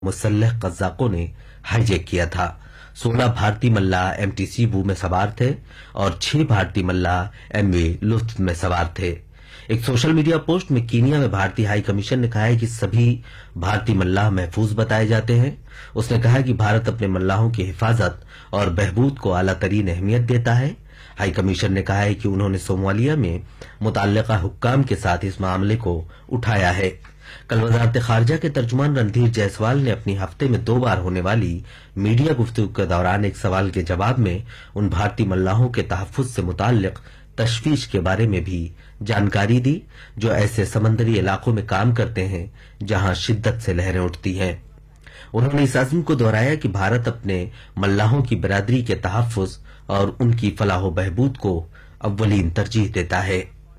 मुसल्लह कज़ाकों ने हाईजैक किया था। 16 भारतीय मल्लाह एमटीसी वू में सवार थे और 6 भारतीय मल्लाह एमवी लुत्फ में सवार थे। एक सोशल मीडिया पोस्ट में कीनिया में भारतीय हाई कमीशन ने कहा है कि सभी भारतीय मल्लाह महफूज बताए जाते हैं। उसने कहा कि भारत अपने मल्लाहों की हिफाजत और बहबूद को आला तरीन अहमियत देता है। हाई कमीशन ने कहा है कि उन्होंने सोमालिया में मुतल्लिका हुक्काम के साथ इस मामले को उठाया है। कल वजारत खारजा के तर्जुमान रणधीर जायसवाल ने अपनी हफ्ते में 2 बार होने वाली मीडिया गुफ्तगू के दौरान एक सवाल के जवाब में उन भारतीय मल्लाहों के तहफ्फुज से मुताल्लिक तशवीश के बारे में भी जानकारी दी जो ऐसे समंदरी इलाकों में काम करते हैं जहां शिद्दत से लहरें उठती हैं। उन्होंने इस अज़्म को दोहराया कि भारत अपने मल्लाहों की बिरादरी के तहफ्फुज और उनकी फलाह बहबूद को अव्वलीन तरजीह देता है।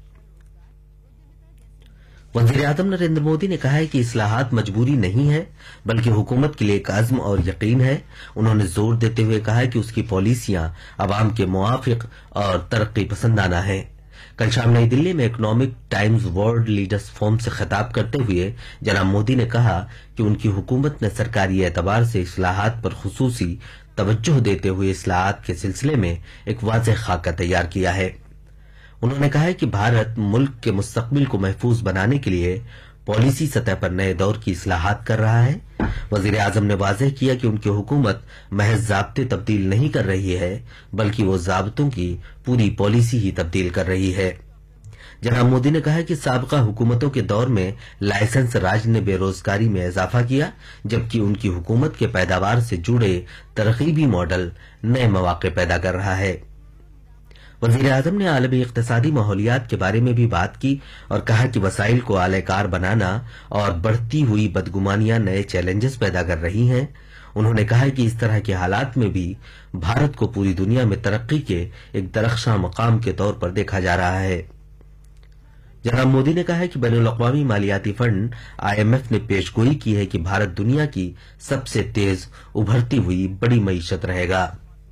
वज़ीर आज़म नरेंद्र मोदी ने कहा है कि इस्लाहात मजबूरी नहीं है बल्कि हुकूमत के लिए एक अज़्म और यकीन है। उन्होंने जोर देते हुए कहा कि उसकी पॉलिसियां अवाम के मुआफिक और तरक्की पसंदाना है। कल शाम नई दिल्ली में economic times world leaders forum से खिताब करते हुए जनाब मोदी ने कहा कि उनकी हुकूमत ने सरकारी एतबार से इस्लाहात पर खुसूसी तवज्जो देते हुए इस्लाहात के सिलसिले में एक वाज़ेह खाका तैयार किया है। उन्होंने कहा है कि भारत मुल्क के मुस्तकबिल को महफूज बनाने के लिए पॉलिसी सतह पर नए दौर की इस्लाहात कर रहा है। वजीर आजम ने वाज़ेह किया कि उनकी हुकूमत महज ज़ाब्ते तब्दील नहीं कर रही है बल्कि वो ज़ाब्तों की पूरी पॉलिसी ही तब्दील कर रही है। जनाब मोदी ने कहा कि साबका हुकूमतों के दौर में लाइसेंस राज ने बेरोजगारी में इजाफा किया जबकि उनकी हुकूमत के पैदावार से जुड़े तरकीबी मॉडल नए मौके पैदा कर रहा है। वजीर आजम ने आलमी इक्तिसादी माहौलियात के बारे में भी बात की और कहा कि वसाइल को आलेकार बनाना और बढ़ती हुई बदगुमानियां नए चैलेंजेस पैदा कर रही हैं। उन्होंने कहा कि इस तरह के हालात में भी भारत को पूरी दुनिया में तरक्की के एक दरख्शां मकाम के तौर पर देखा जा रहा है। जनाब मोदी ने कहा है कि बैनुल अक़वामी मालियाती फंड IMF ने पेशगोई की है कि भारत दुनिया की सबसे तेज उभरती हुई बड़ी मईशत रहेगा।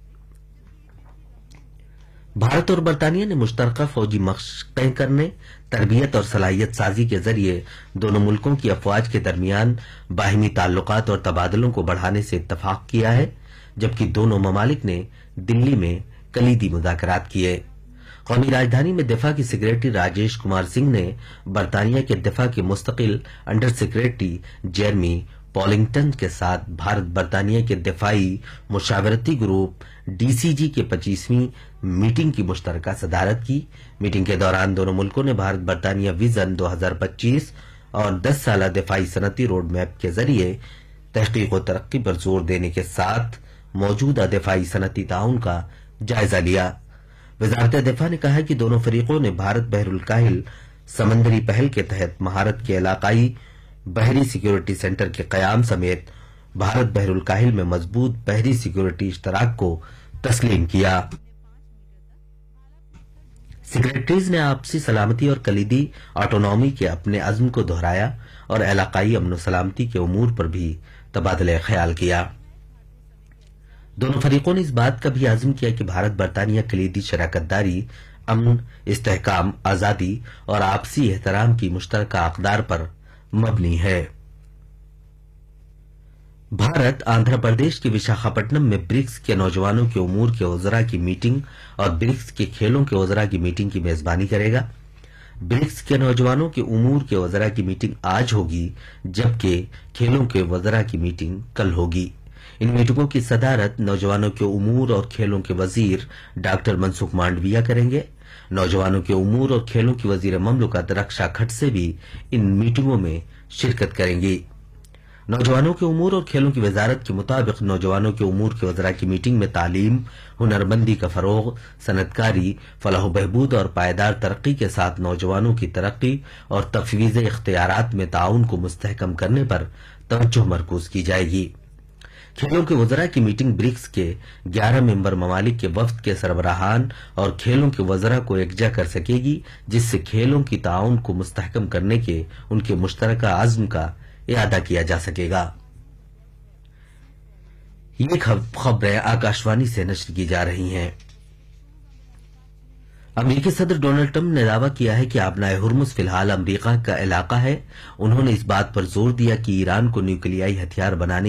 भारत और बरतानिया ने मुश्तरका फौजी मशक़ें करने, तरबियत और सलाहियत साजी के जरिए दोनों मुल्कों की अफवाज के दरमियान बाहिमी ताल्लुकात और तबादलों को बढ़ाने से इत्तफाक किया है जबकि दोनों ममालिक ने दिल्ली में कलीदी मुज़ाकरात किए। कौमी राजधानी में दिफा की सेक्रेटरी राजेश कुमार सिंह ने बरतानिया के दिफा के मुस्तकिल अंडर सेक्रेटरी जेरमी पॉलिंगटन के साथ भारत बरतानिया के दिफाई मुशावरती ग्रुप DCG के 25वीं मीटिंग की मुश्तरका सदारत की। मीटिंग के दौरान दोनों मुल्कों ने भारत बरतानिया विजन 2025 और 10 साला दिफाई सनती रोड मैप के जरिए तहकीक और तरक्की पर जोर देने के साथ मौजूदा दिफाई सनती ताउन का जायजा लिया। वजारत दिफा ने कहा कि दोनों फरीकों ने भारत बहरुल काहिल समंदरी पहल के तहत महारत के इलाकाई बहरी सिक्योरिटी सेंटर के कयाम समेत भारत बहरुल काहिल में मजबूत बहरी सिक्योरिटी इश्तराक को तस्लीम किया। सेक्रेटरीज ने आपसी सलामती और कलीदी ऑटोनॉमी के अपने अज़्म को दोहराया और इलाकाई अमन सलामती के उमूर पर भी तबादला ख्याल किया। दोनों फरीकों ने इस बात का भी आज़म किया कि भारत बरतानिया कलीदी शराकतदारी अमन, इस्तेहकाम, आजादी और आपसी एहतराम की मुश्तरका अक़दार पर मबनी है। भारत आंध्र प्रदेश के विशाखापट्टनम में ब्रिक्स के नौजवानों के उमूर के वज़रा की मीटिंग और ब्रिक्स के खेलों के वज़रा की मीटिंग की मेजबानी करेगा। ब्रिक्स के नौजवानों के उमूर के वज़रा की मीटिंग आज होगी जबकि खेलों के वज़रा की मीटिंग कल होगी। इन मीटिंगों की सदारत नौजवानों के उमूर और खेलों के वजीर डॉक्टर मनसुख मांडविया करेंगे। नौजवानों के उमूर और खेलों की वजीर ममलकत रक्षा खड़से भी इन मीटिंगों में शिरकत करेंगी। नौजवानों के उमूर और खेलों की वजारत के मुताबिक नौजवानों के उमूर के वज़रा की मीटिंग में तालीम, हुनरमंदी का फरोग, सनतकारी, फलाह बहबूद और पायदार तरक्की के साथ नौजवानों की तरक्की और तफवीज़ इख्तियारात में ताउन को मुस्तहकम करने पर तवज्जो मरकूज की जाएगी। खेलों के वज़रा की मीटिंग ब्रिक्स के 11 मेंबर ममालिक के वफ्द के सरबराहान और खेलों के वज़रा को एकजा कर सकेगी जिससे खेलों की ताउन को मुस्तहकम करने के उनके मुश्तरका अज़्म का इरादा किया जा सकेगा। ये खबरें आकाशवाणी से नश्र की जा रही हैं। امریکی صدر ڈونلڈ ٹرمپ نے دعویٰ کیا ہے کہ آبنائے ہرمز فی الحال امریکہ کا علاقہ ہے. انہوں نے اس بات پر زور دیا کہ ایران کو نیوکلیائی ہتھیار بنانے